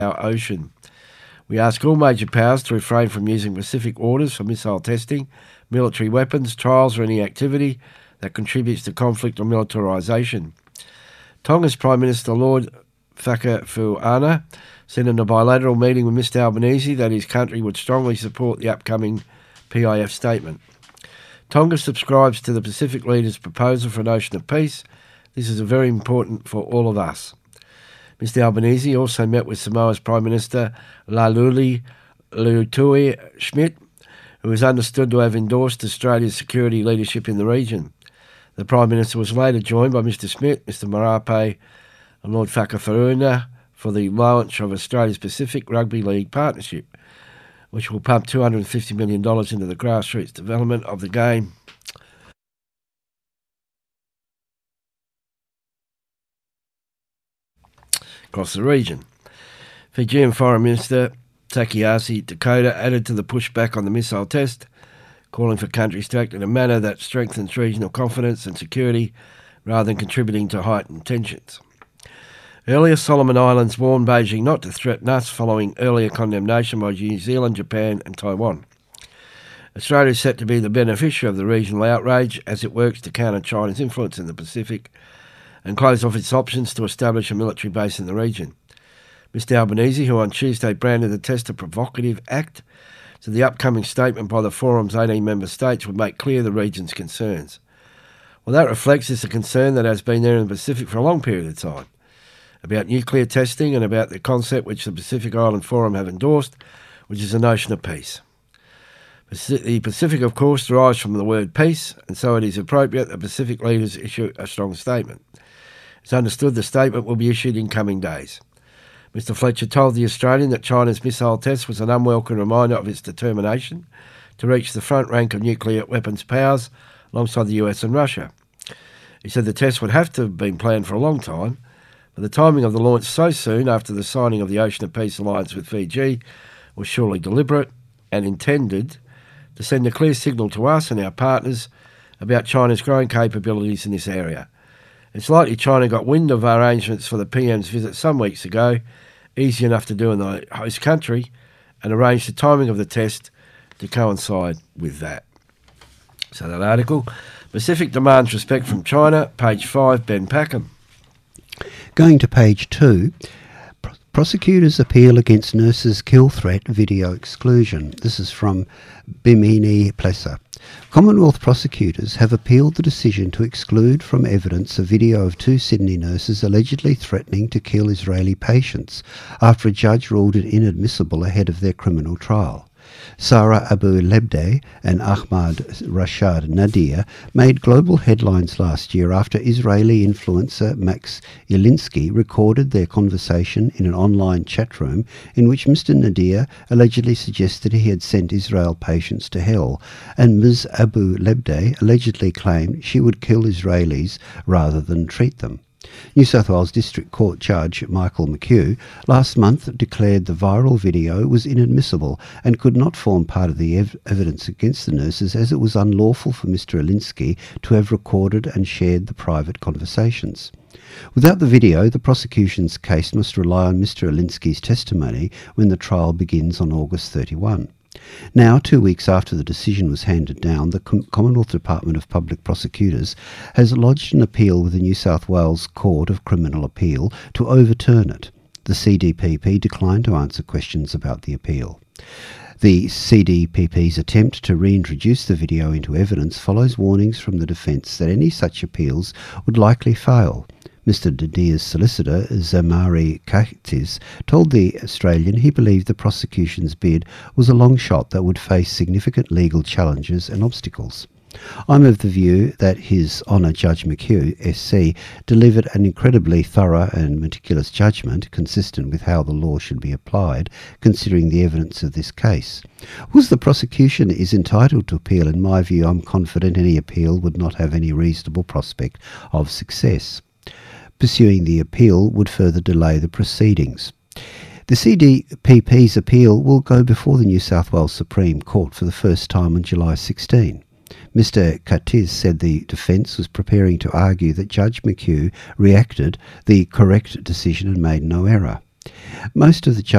our ocean. We ask all major powers to refrain from using Pacific waters for missile testing, military weapons, trials or any activity that contributes to conflict or militarisation. Tonga's Prime Minister Lord Whakafuana said in a bilateral meeting with Mr Albanese that his country would strongly support the upcoming PIF statement. Tonga subscribes to the Pacific leaders' proposal for an ocean of peace. This is very important for all of us. Mr Albanese also met with Samoa's Prime Minister Laluli Leutui Schmidt, who is understood to have endorsed Australia's security leadership in the region. The Prime Minister was later joined by Mr Schmidt, Mr Marape and Lord Whakafuana for the launch of Australia's Pacific Rugby League Partnership, which will pump $250 million into the grassroots development of the game. Across the region. Fijian Foreign Minister Takeshi Tokota added to the pushback on the missile test, calling for countries to act in a manner that strengthens regional confidence and security rather than contributing to heightened tensions. Earlier, Solomon Islands warned Beijing not to threaten us following earlier condemnation by New Zealand, Japan and Taiwan. Australia is set to be the beneficiary of the regional outrage as it works to counter China's influence in the Pacific and close off its options to establish a military base in the region. Mr Albanese, who on Tuesday branded the test a provocative act, said the upcoming statement by the forum's 18 member states would make clear the region's concerns. Well, that reflects a concern that has been there in the Pacific for a long period of time, about nuclear testing and about the concept which the Pacific Island Forum have endorsed, which is a notion of peace. The Pacific, of course, derives from the word peace, and so it is appropriate that Pacific leaders issue a strong statement. It's understood the statement will be issued in coming days. Mr Fletcher told The Australian that China's missile test was an unwelcome reminder of its determination to reach the front rank of nuclear weapons powers alongside the US and Russia. He said the test would have to have been planned for a long time, but the timing of the launch so soon after the signing of the Ocean of Peace alliance with Fiji was surely deliberate and intended to send a clear signal to us and our partners about China's growing capabilities in this area. It's likely China got wind of our arrangements for the PM's visit some weeks ago, easy enough to do in the host country, and arranged the timing of the test to coincide with that. So that article, Pacific demands respect from China, page 5, Ben Packham. Going to page 2, prosecutors appeal against nurses' kill threat video exclusion. This is from Bimini Plessa. Commonwealth prosecutors have appealed the decision to exclude from evidence a video of 2 Sydney nurses allegedly threatening to kill Israeli patients after a judge ruled it inadmissible ahead of their criminal trial. Sarah Abu Lebdeh and Ahmad Rashad Nadir made global headlines last year after Israeli influencer Max Ilinsky recorded their conversation in an online chat room in which Mr Nadir allegedly suggested he had sent Israel patients to hell, and Ms Abu Lebdeh allegedly claimed she would kill Israelis rather than treat them. New South Wales District Court Judge Michael McHugh last month declared the viral video was inadmissible and could not form part of the evidence against the nurses, as it was unlawful for Mr Ilinsky to have recorded and shared the private conversations. Without the video, the prosecution's case must rely on Mr Ilinsky's testimony when the trial begins on August 31. Now, 2 weeks after the decision was handed down, the Commonwealth Department of Public Prosecutors has lodged an appeal with the New South Wales Court of Criminal Appeal to overturn it. The CDPP declined to answer questions about the appeal. The CDPP's attempt to reintroduce the video into evidence follows warnings from the defence that any such appeals would likely fail. Mr Nadir's solicitor, Zamari Kaktis, told The Australian he believed the prosecution's bid was a long shot that would face significant legal challenges and obstacles. I'm of the view that His Honour Judge McHugh, SC, delivered an incredibly thorough and meticulous judgment consistent with how the law should be applied, considering the evidence of this case. Was the prosecution is entitled to appeal? In my view, I'm confident any appeal would not have any reasonable prospect of success. Pursuing the appeal would further delay the proceedings. The CDPP's appeal will go before the New South Wales Supreme Court for the first time on July 16. Mr Katiz said the defence was preparing to argue that Judge McHugh reacted the correct decision and made no error. Most of the